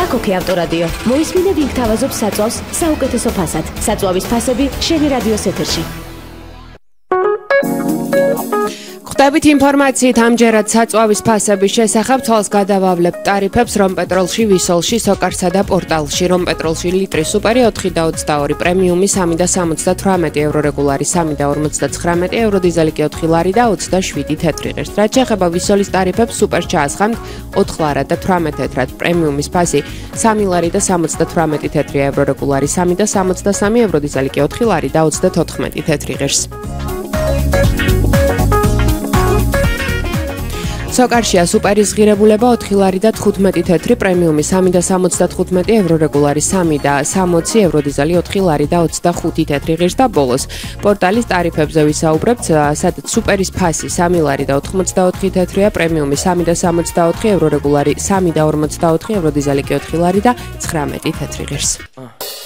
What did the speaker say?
აქოქი ავტორადიო. მოისმინე ვინ გთავაზობს საწვავს საუკეთესო ფასად. საწვავის ფასები შენი რადიოს ეთერში. ხვდებით ინფორმაციით ამჯერად საწვავის ფასების შესახებ თვალს გადავავლებთ ტარიფებს რომპეტროლში, ვისოლში, სოკარსა და პორტალში. რომპეტროლში ლიტრი სუპერი 4.22, პრემიუმი 3.78 евро, რეგულარი 3.59 евро, დიზელი კი 4 ლარი და 27 თეთრი ღირს. რაც შეეხება ვისოლის ტარიფებს, სუპერს ჩაასხამთ 4 ლარა და 18 თეთრად, პრემიუმის ფასი 3 ლარი და 78 თეთრი евро, რეგულარი 3.63 евро, დიზელი კი 4 ლარი და 34 თეთრი ღირს. სოკარშია სუპერის ღირებულება 4 ლარი და 15 თეთრი, პრემიუმი 3.75 евро, რეგულარი 3.60 евро, დიზელი 4 ლარი და 25 თეთრი ღირს და ბოლოს პორტალის ტარიფებზე ვისაუბრებთ, სადაც სუპერის ფასი 3 ლარი და 84 თეთრია, პრემიუმი 3.64 евро, რეგულარი 3.54 евро, დიზელი კი 4 ლარი და 19 თეთრი ღირს.